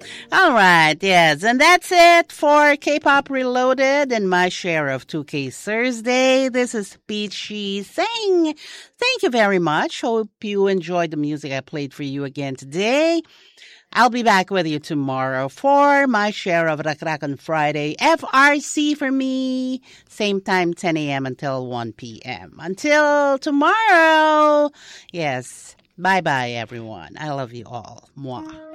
All right, yes. And that's it for K-Pop Reloaded and my share of 2K Thursday. This is Peachy saying thank you very much. Hope you enjoyed the music I played for you again today. I'll be back with you tomorrow for my share of Rak on Friday. FRC for me. Same time, 10 a.m. until 1 p.m. Until tomorrow. Yes. Bye-bye, everyone. I love you all. Mwah.